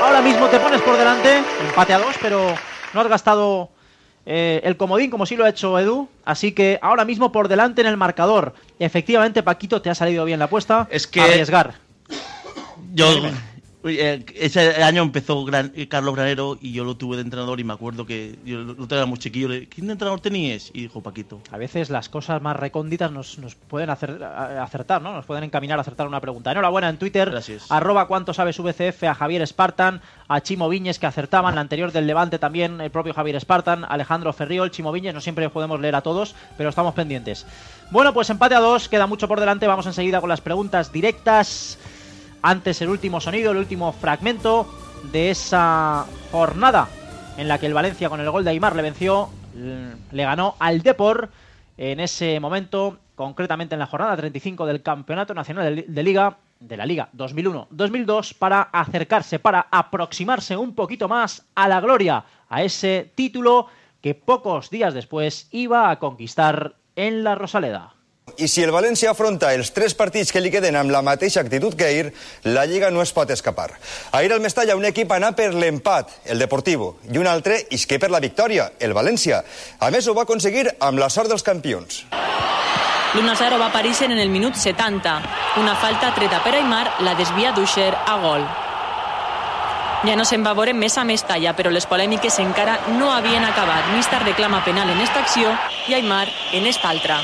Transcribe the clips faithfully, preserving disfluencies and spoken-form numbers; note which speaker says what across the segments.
Speaker 1: ahora mismo te pones por delante, empate a dos, pero no has gastado eh, el comodín como sí lo ha hecho Edu, así que ahora mismo por delante en el marcador. Efectivamente, Paquito, te ha salido bien la apuesta.
Speaker 2: Es que
Speaker 1: arriesgar.
Speaker 2: Yo eh, ese año empezó Gran, eh, Carlos Granero y yo lo tuve de entrenador y me acuerdo que yo lo tenía muy chiquillo. Le, ¿quién de entrenador tenías? Y dijo Paquito.
Speaker 1: A veces las cosas más recónditas nos, nos pueden hacer, acertar, ¿no? Nos pueden encaminar a acertar una pregunta. Enhorabuena en Twitter.
Speaker 2: Gracias.
Speaker 1: Arroba cuánto sabes V C F, a Javier Spartan, a Chimo Viñes que acertaban, la anterior del Levante también, el propio Javier Spartan, Alejandro Ferriol, Chimo Viñes. No siempre podemos leer a todos, pero estamos pendientes. Bueno, pues empate a dos, queda mucho por delante. Vamos enseguida con las preguntas directas. Antes el último sonido, el último fragmento de esa jornada en la que el Valencia con el gol de Aimar le venció, le ganó al Depor en ese momento, concretamente en la jornada treinta y cinco del Campeonato Nacional de Liga, de la Liga dos mil uno dos mil dos, para acercarse, para aproximarse un poquito más a la gloria, a ese título que pocos días después iba a conquistar en la Rosaleda.
Speaker 3: I si el València afronta els tres partits que li queden amb la mateixa actitud que ahir, la Lliga no es pot escapar. Ahir al Mestalla un equip anà per l'empat, el Deportivo, i un altre isqué per la victòria, el València. A més, ho va aconseguir amb la sort dels campions.
Speaker 4: l'u a zero va aparèixer en el minut setanta. Una falta treta per Aimar la desvia d'Usher a gol. Ja no se'n va veure més a Mestalla, però les polèmiques encara no havien acabat. Míster reclama penal en esta acció i Aimar en esta altra.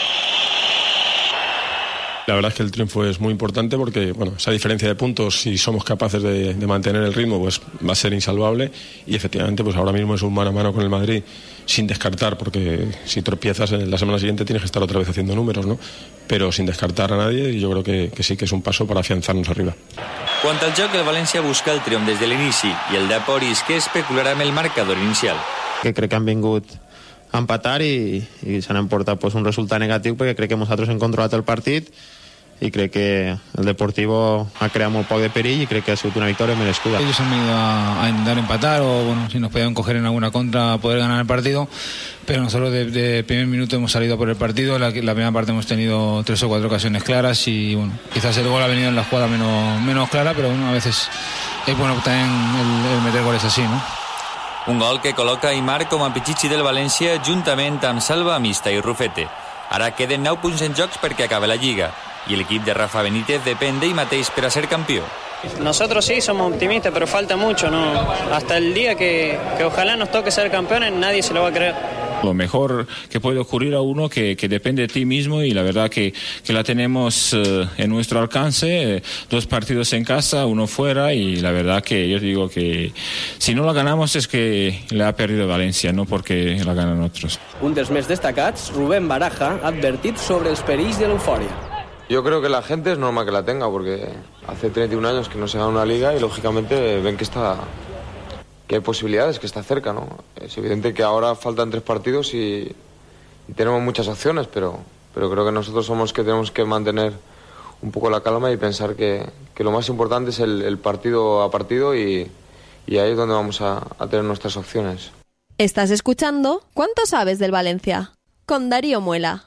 Speaker 5: La verdad es que el triunfo es muy importante porque, bueno, esa diferencia de puntos, si somos capaces de, de mantener el ritmo, pues va a ser insalvable y efectivamente pues ahora mismo es un mano a mano con el Madrid, sin descartar, porque si tropiezas en la semana siguiente tienes que estar otra vez haciendo números, ¿no? Pero sin descartar a nadie, y yo creo que, que sí que es un paso para afianzarnos arriba.
Speaker 6: Quant al joc, el València busca el triomf des de l'inici i el Depor que especularà amb el marcador inicial.
Speaker 7: Que crec que han vingut a empatar i, i se n'han portat pues, un resultat negatiu perquè crec que nosaltres hem controlat el partit y creo que el Deportivo ha creado muy poco de perill y creo que ha sido una victoria merescuda.
Speaker 8: Ellos han venido a, a intentar empatar o bueno, si nos podían coger en alguna contra poder ganar el partido, pero nosotros de, de primer minuto hemos salido por el partido. La, la primera parte hemos tenido tres o cuatro ocasiones claras y bueno, quizás el gol ha venido en la jugada menos, menos clara, pero bueno, a veces es bueno también el, el meter goles así, ¿no?
Speaker 6: Un gol que col·loca Aimar com a pitxitxi del València juntament amb Salva, Mista i Rufete. Ara queden nou punts en jocs perquè acabe la Lliga y el equipo de Rafa Benítez depende d'ell mateix per a ser campeón.
Speaker 9: Nosotros sí somos optimistas, pero falta mucho, ¿no? Hasta el día que, que ojalá nos toque ser campeones, nadie se lo va a creer.
Speaker 10: Lo mejor que puede ocurrir a uno que, que depende de ti mismo y la verdad que, que la tenemos eh, en nuestro alcance, eh, dos partidos en casa, uno fuera y la verdad que yo digo que si no la ganamos es que la ha perdido Valencia, no porque la ganan otros.
Speaker 11: Un dels més destacats, Rubén Baraja, ha advertit sobre els perills de l'eufòria.
Speaker 12: Yo creo que la gente es normal que la tenga porque hace treinta y un años que no se gana una liga y lógicamente ven que está que hay posibilidades, que está cerca, ¿no? Es evidente que ahora faltan tres partidos y, y tenemos muchas opciones, pero, pero creo que nosotros somos los que tenemos que mantener un poco la calma y pensar que, que lo más importante es el, el partido a partido y, y ahí es donde vamos a, a tener nuestras opciones.
Speaker 13: Estás escuchando ¿Cuánto sabes del Valencia? Con Darío Muela.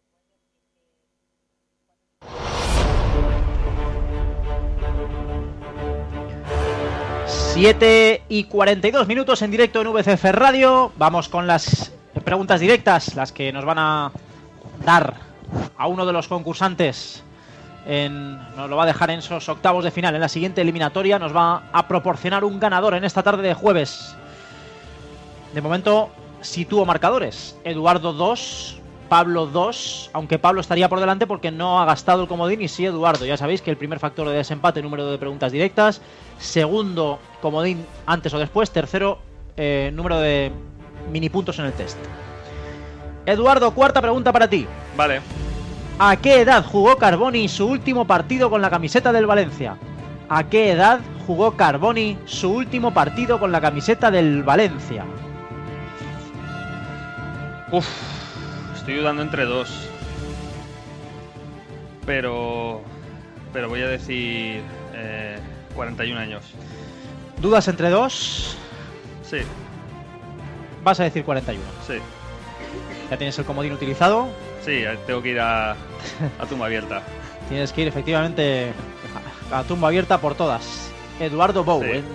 Speaker 1: siete y cuarenta y dos minutos en directo en V C F Radio. Vamos con las preguntas directas, las que nos van a dar a uno de los concursantes. En, nos lo va a dejar en esos octavos de final. En la siguiente eliminatoria nos va a proporcionar un ganador en esta tarde de jueves. De momento sitúo marcadores. Eduardo dos, Pablo dos, aunque Pablo estaría por delante porque no ha gastado el comodín y sí Eduardo. Ya sabéis que el primer factor de desempate, número de preguntas directas. Segundo, comodín antes o después. Tercero, eh, número de mini puntos en el test. Eduardo, cuarta pregunta para ti.
Speaker 14: Vale.
Speaker 1: ¿A qué edad jugó Carboni su último partido con la camiseta del Valencia? ¿A qué edad jugó Carboni su último partido con la camiseta del Valencia?
Speaker 14: Uf, estoy dudando entre dos. Pero... Pero voy a decir... Eh, cuarenta y un años.
Speaker 1: ¿Dudas entre dos?
Speaker 14: Sí.
Speaker 1: Vas a decir cuarenta y uno.
Speaker 14: Sí.
Speaker 1: ¿Ya tienes el comodín utilizado?
Speaker 14: Sí, tengo que ir a, a tumba abierta.
Speaker 1: Tienes que ir efectivamente a tumba abierta por todas. Eduardo Bou. Sí.